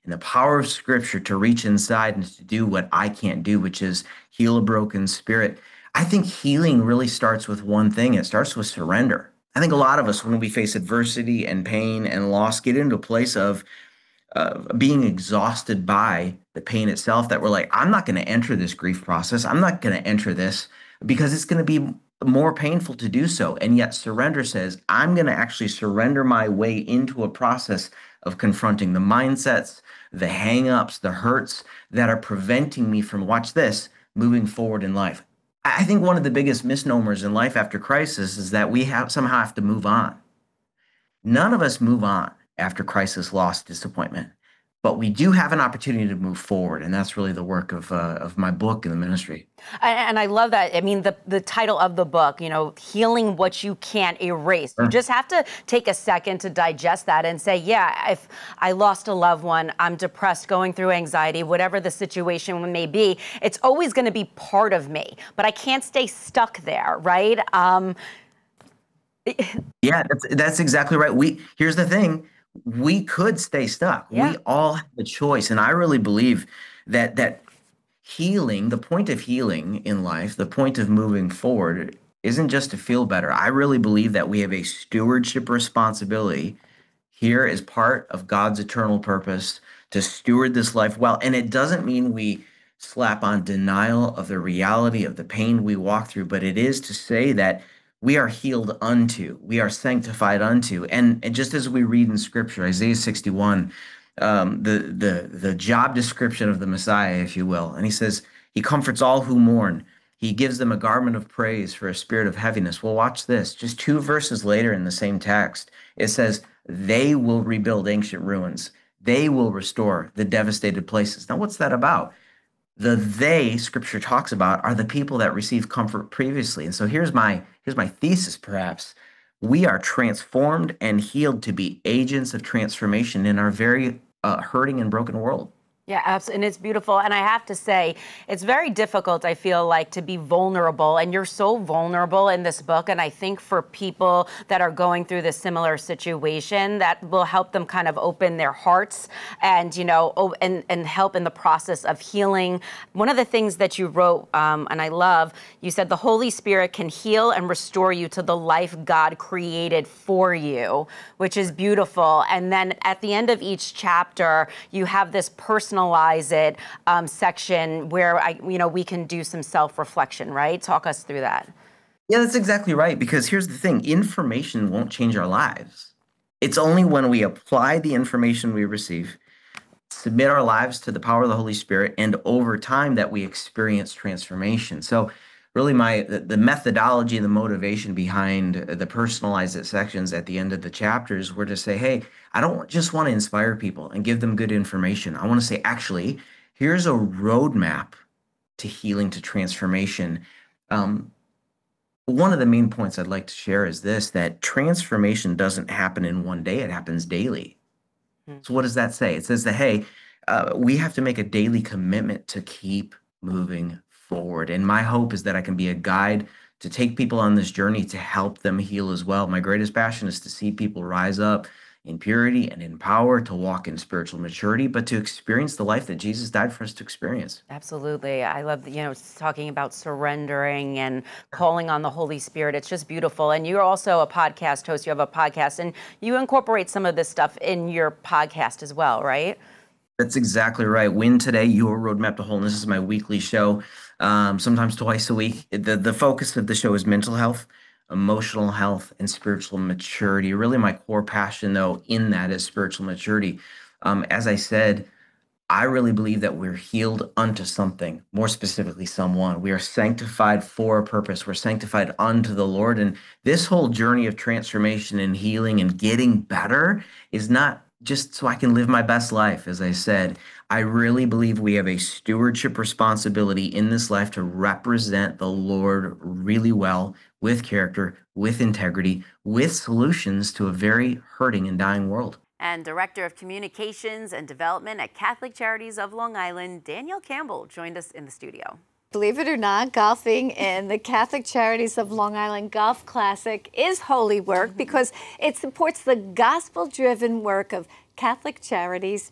and the power of Scripture to reach inside and to do what I can't do, which is heal a broken spirit. I think healing really starts with one thing. It starts with surrender. I think a lot of us, when we face adversity and pain and loss, get into a place of being exhausted by the pain itself that we're like, I'm not going to enter this grief process. I'm not going to enter this because it's going to be more painful to do so. And yet, surrender says, I'm going to actually surrender my way into a process of confronting the mindsets, the hangups, the hurts that are preventing me from, watch this, moving forward in life. I think one of the biggest misnomers in life after crisis is that we have somehow have to move on. None of us move on after crisis, loss, disappointment, but we do have an opportunity to move forward, and that's really the work of my book and the ministry. And I love that. I mean, the title of the book, you know, healing what you can't erase. You Sure. just have to take a second to digest that and say, yeah, if I lost a loved one, I'm depressed, going through anxiety, whatever the situation may be, it's always going to be part of me, but I can't stay stuck there, right? Yeah, that's exactly right. Here's the thing. We could stay stuck. Yeah. We all have a choice. And I really believe that healing, the point of healing in life, the point of moving forward isn't just to feel better. I really believe that we have a stewardship responsibility here as part of God's eternal purpose to steward this life well. And it doesn't mean we slap on denial of the reality of the pain we walk through, but it is to say that we are healed unto, we are sanctified unto. And just as we read in Scripture, Isaiah 61, the job description of the Messiah, if you will, and he says, he comforts all who mourn. He gives them a garment of praise for a spirit of heaviness. Well, watch this. Just two verses later in the same text, it says, they will rebuild ancient ruins. They will restore the devastated places. Now, what's that about? The they Scripture talks about are the people that received comfort previously. And so here's my thesis, perhaps. We are transformed and healed to be agents of transformation in our very hurting and broken world. Yeah, absolutely. And it's beautiful. And I have to say, it's very difficult, I feel like, to be vulnerable. And you're so vulnerable in this book. And I think for people that are going through this similar situation, that will help them kind of open their hearts and, you know, and help in the process of healing. One of the things that you wrote, and I love, you said the Holy Spirit can heal and restore you to the life God created for you, which is beautiful. And then at the end of each chapter, you have this personalized it section where we can do some self-reflection, right? Talk us through that. Yeah, that's exactly right. Because here's the thing, information won't change our lives. It's only when we apply the information we receive, submit our lives to the power of the Holy Spirit, and over time that we experience transformation. So really the methodology and the motivation behind the personalized sections at the end of the chapters were to say, hey, I don't just want to inspire people and give them good information. I want to say, actually, here's a roadmap to healing, to transformation. One of the main points I'd like to share is this, that transformation doesn't happen in one day, it happens daily. So what does that say? It says that, hey, we have to make a daily commitment to keep moving forward. And my hope is that I can be a guide to take people on this journey to help them heal as well. My greatest passion is to see people rise up in purity and in power, to walk in spiritual maturity, but to experience the life that Jesus died for us to experience. Absolutely. I love, talking about surrendering and calling on the Holy Spirit. It's just beautiful. And you're also a podcast host. You have a podcast and you incorporate some of this stuff in your podcast as well, right? That's exactly right. Win Today, Your Roadmap to Wholeness is my weekly show, sometimes twice a week. The focus of the show is mental health, emotional health, and spiritual maturity. Really, my core passion, though, in that is spiritual maturity. As I said, I really believe that we're healed unto something, more specifically, someone. We are sanctified for a purpose. We're sanctified unto the Lord. And this whole journey of transformation and healing and getting better is not just so I can live my best life. As I said, I really believe we have a stewardship responsibility in this life to represent the Lord really well, with character, with integrity, with solutions to a very hurting and dying world. And Director of Communications and Development at Catholic Charities of Long Island, Daniel Campbell, joined us in the studio. Believe it or not, golfing in the Catholic Charities of Long Island Golf Classic is holy work because it supports the gospel-driven work of Catholic Charities